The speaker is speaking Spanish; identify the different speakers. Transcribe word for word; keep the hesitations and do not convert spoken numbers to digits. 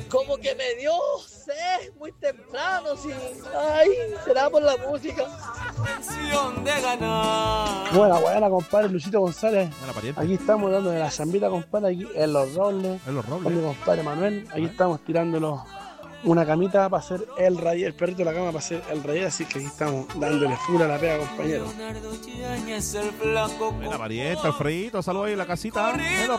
Speaker 1: Como que me dio sed muy temprano, sí. Ay, será por la música. Buena, buena, compadre Luchito González. Aquí estamos dando de la zambita, compadre, aquí en Los Robles.
Speaker 2: En Los Robles.
Speaker 1: Con mi compadre Manuel. Aquí estamos tirándolo una camita para hacer el rayé, el perrito de la cama para hacer el rayé, así que aquí estamos dándole full a la pega, compañero.
Speaker 2: Buena, Parieta, Alfredito, saludos ahí en la casita.